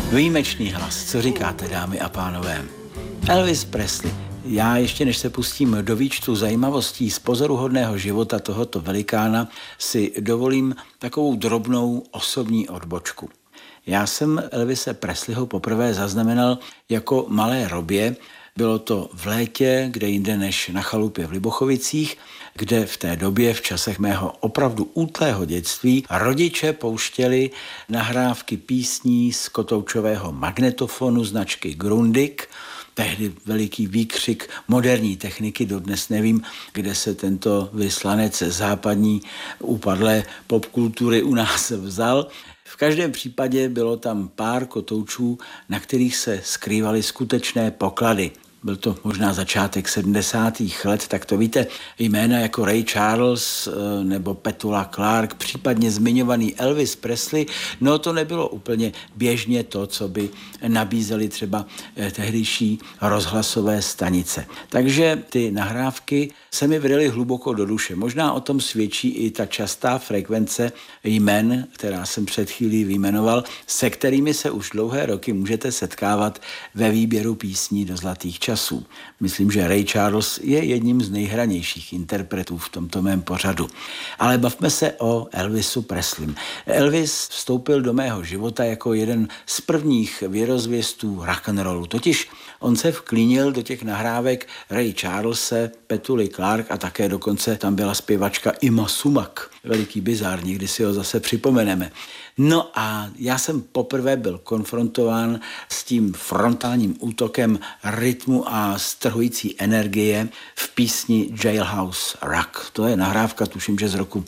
Výjimečný hlas, co říkáte, dámy a pánové? Elvis Presley. Já ještě než se pustím do výčtu zajímavostí z pozoruhodného života tohoto velikána, si dovolím takovou drobnou osobní odbočku. Já jsem Elvise Presleyho poprvé zaznamenal jako malé robě. Bylo to v létě, kde jinde než na chalupě v Libochovicích, kde v té době, v časech mého opravdu útlého dětství, rodiče pouštěli nahrávky písní z kotoučového magnetofonu značky Grundig, tehdy veliký výkřik moderní techniky, dodnes nevím, kde se tento vyslanec západní upadlé popkultury u nás vzal. V každém případě bylo tam pár kotoučů, na kterých se skrývaly skutečné poklady. Byl to možná začátek 70. let, tak to víte, jména jako Ray Charles nebo Petula Clark, případně zmiňovaný Elvis Presley, no to nebylo úplně běžně to, co by nabízely třeba tehdejší rozhlasové stanice. Takže ty nahrávky se mi vryly hluboko do duše. Možná o tom svědčí i ta častá frekvence jmen, která jsem před chvílí vyjmenoval, se kterými se už dlouhé roky můžete setkávat ve výběru písní do zlatých časů. Myslím, že Ray Charles je jedním z nejhranějších interpretů v tomto mém pořadu. Ale bavme se o Elvisu Presleym. Elvis vstoupil do mého života jako jeden z prvních věrozvěstů rock'n'rollu. Totiž on se vklínil do těch nahrávek Ray Charlese, Petuly Clark a také dokonce tam byla zpěvačka Ima Sumac. Veliký bizár, někdy si ho zase připomeneme. No a já jsem poprvé byl konfrontován s tím frontálním útokem rytmu a strhující energie v písni Jailhouse Rock. To je nahrávka, tuším, že z roku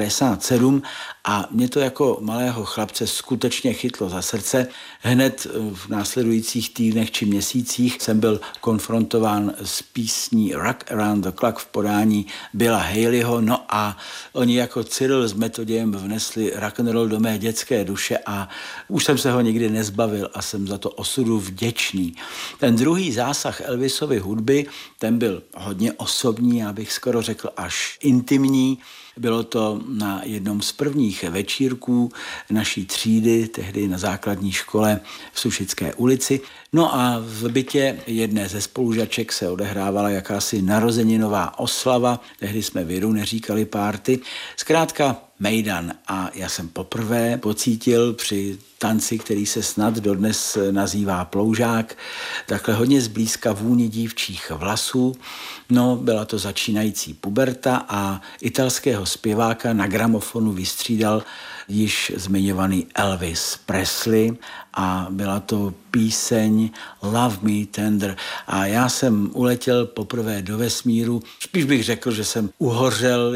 57 a mě to jako malého chlapce skutečně chytlo za srdce. Hned v následujících týdnech či měsících jsem byl konfrontován s písní Rock Around the Clock v podání Billa Haleyho, no a oni jako Cyril s Metodějem vnesli rock'n'roll do mé dětské duše a už jsem se ho nikdy nezbavil a jsem za to osudu vděčný. Ten druhý zásah Elvisovy hudby, ten byl hodně osobní, já bych skoro řekl až intimní. Bylo to na jednom z prvních večírků naší třídy, tehdy na základní škole v Sušické ulici. No a v bytě jedné ze spolužaček se odehrávala jakási narozeninová oslava, tehdy jsme viru neříkali párty. Zkrátka mejdan a já jsem poprvé pocítil při tanci, který se snad dodnes nazývá ploužák, takhle hodně zblízka vůni dívčích vlasů. No, byla to začínající puberta a italského zpěváka na gramofonu vystřídal již zmiňovaný Elvis Presley a byla to píseň Love Me Tender a já jsem uletěl poprvé do vesmíru. Spíš bych řekl, že jsem uhořel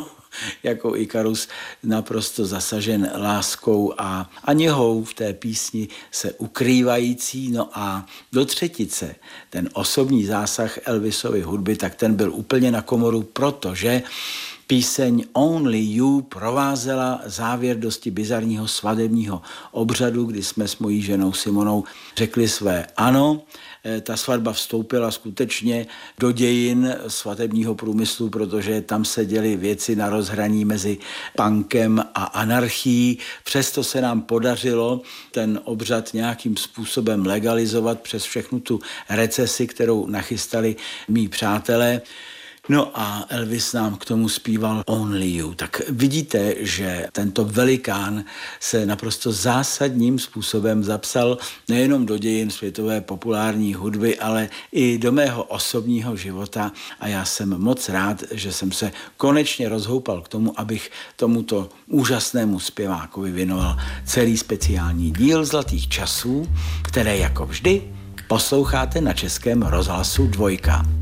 jako Ikarus, naprosto zasažen láskou a něhou v té písni se ukrývající. No a do třetice ten osobní zásah Elvisovy hudby, tak ten byl úplně na komoru, protože píseň Only You provázela závěr dosti bizarního svatebního obřadu, kdy jsme s mojí ženou Simonou řekli své ano. Ta svatba vstoupila skutečně do dějin svatebního průmyslu, protože tam se děly věci na rozhraní mezi punkem a anarchií. Přesto se nám podařilo ten obřad nějakým způsobem legalizovat přes všechnu tu recesi, kterou nachystali mí přátelé. No a Elvis nám k tomu zpíval Only You. Tak vidíte, že tento velikán se naprosto zásadním způsobem zapsal nejenom do dějin světové populární hudby, ale i do mého osobního života a já jsem moc rád, že jsem se konečně rozhoupal k tomu, abych tomuto úžasnému zpěvákovi věnoval celý speciální díl Zlatých časů, které jako vždy posloucháte na Českém rozhlasu 2.